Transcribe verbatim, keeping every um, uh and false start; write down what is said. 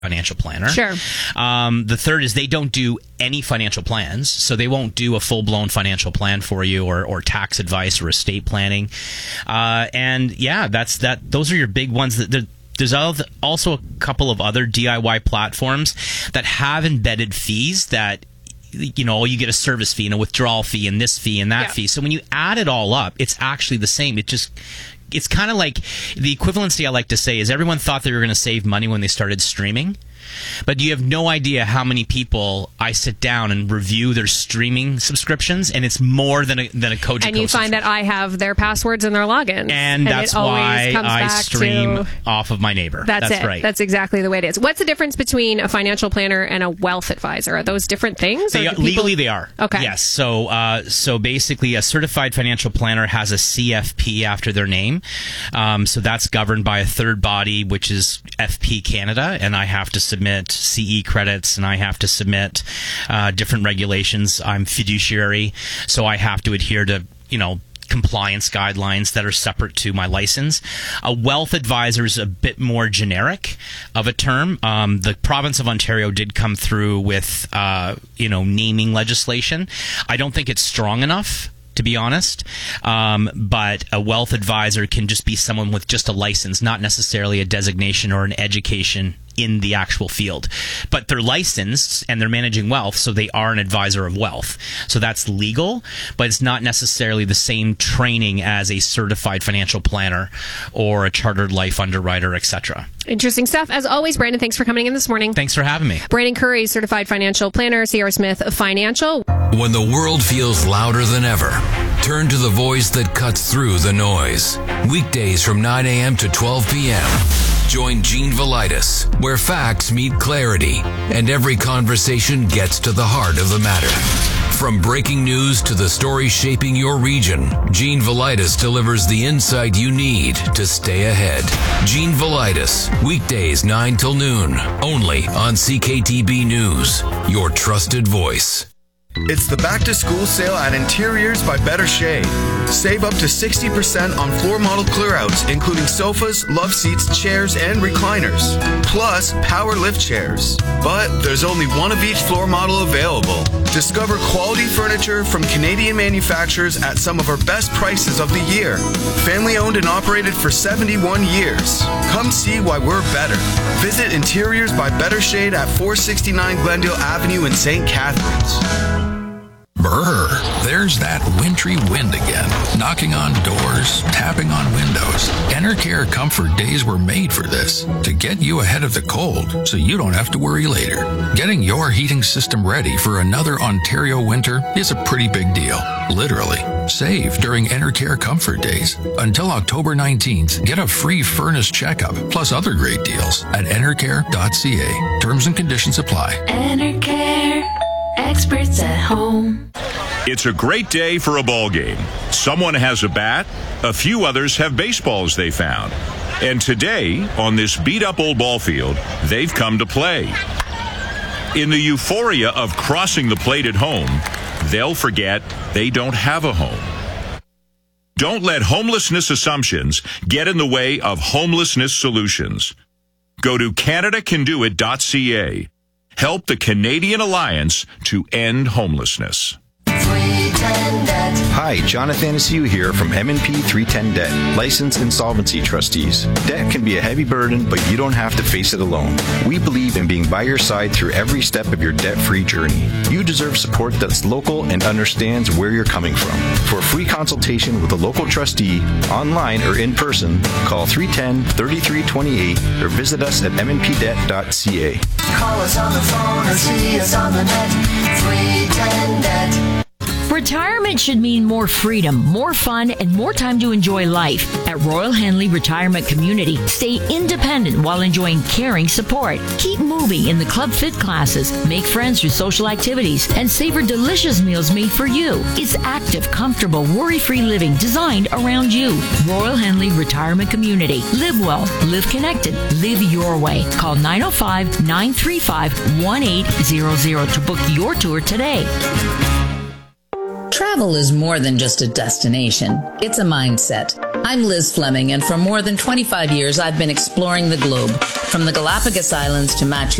financial planner. Sure. Um, the third is they don't do any financial plans, so they won't do a full-blown financial plan for you, or, or tax advice or estate planning. Uh, and yeah, that's that. Those are your big ones. That there's also a couple of other D I Y platforms that have embedded fees that, you know, you get a service fee and a withdrawal fee and this fee and that yeah. fee. So when you add it all up, it's actually the same. It just It's kind of like the equivalency I like to say is everyone thought they were going to save money when they started streaming. But you have no idea how many people I sit down and review their streaming subscriptions, and it's more than a, than a Cogeco. And you find that I have their passwords and their logins. And, and that's why I stream to, off of my neighbor. That's, that's it. right. That's exactly the way it is. What's the difference between a financial planner and a wealth advisor? Are those different things? They, people... Legally, they are. Okay. Yes. So, uh, so basically, a certified financial planner has a C F P after their name. Um, so that's governed by a third body, which is F P Canada, and I have to submit C E credits, and I have to submit uh, different regulations. I'm fiduciary, so I have to adhere to, you know, compliance guidelines that are separate to my license. A wealth advisor is a bit more generic of a term. Um, the province of Ontario did come through with, uh, you know, naming legislation. I don't think it's strong enough, to be honest. Um, but a wealth advisor can just be someone with just a license, not necessarily a designation or an education in the actual field. But they're licensed and they're managing wealth, so they are an advisor of wealth. So that's legal, but it's not necessarily the same training as a certified financial planner or a chartered life underwriter, et cetera. Interesting stuff. As always, Brandon, thanks for coming in this morning. Thanks for having me. Brandon Curry, certified financial planner, Sierra Smith Financial. When the world feels louder than ever, turn to the voice that cuts through the noise. Weekdays from nine a.m. to twelve p.m. Join Gene Velitis, where facts meet clarity and every conversation gets to the heart of the matter. From breaking news to the stories shaping your region, Gene Velitis delivers the insight you need to stay ahead. Gene Velitis, weekdays nine till noon, only on C K T B News, your trusted voice. It's the back-to-school sale at Interiors by Better Shade. Save up to sixty percent on floor model clearouts, including sofas, love seats, chairs, and recliners. Plus, power lift chairs. But there's only one of each floor model available. Discover quality furniture from Canadian manufacturers at some of our best prices of the year. Family owned and operated for seventy-one years. Come see why we're better. Visit Interiors by Better Shade at four sixty-nine Glendale Avenue in Saint Catharines. Brr, there's that wintry wind again, knocking on doors, tapping on windows. Enercare Comfort Days were made for this, to get you ahead of the cold so you don't have to worry later. Getting your heating system ready for another Ontario winter is a pretty big deal, literally. Save during Enercare Comfort Days. Until October nineteenth, get a free furnace checkup, plus other great deals at enercare dot c a. Terms and conditions apply. Enercare. Experts at home. It's a great day for a ball game. Someone has a bat, a few others have baseballs they found. And today, on this beat-up old ball field, they've come to play. In the euphoria of crossing the plate at home, they'll forget they don't have a home. Don't let homelessness assumptions get in the way of homelessness solutions. Go to canada can do it dot c a. Help the Canadian Alliance to End Homelessness. Hi, Jonathan Asiu here from M and P three ten Debt, licensed insolvency trustees. Debt can be a heavy burden, but you don't have to face it alone. We believe in being by your side through every step of your debt-free journey. You deserve support that's local and understands where you're coming from. For a free consultation with a local trustee, online or in person, call three one zero, three three two eight or visit us at m n p debt dot c a. Call us on the phone or see us on the net. three ten debt. Retirement should mean more freedom, more fun, and more time to enjoy life. At Royal Henley Retirement Community, stay independent while enjoying caring support. Keep moving in the Club Fit classes, make friends through social activities, and savor delicious meals made for you. It's active, comfortable, worry-free living designed around you. Royal Henley Retirement Community. Live well, live connected, live your way. Call nine oh five, nine three five, one eight zero zero to book your tour today. Travel is more than just a destination. It's a mindset. I'm Liz Fleming, and for more than twenty-five years, I've been exploring the globe, from the Galapagos Islands to Machu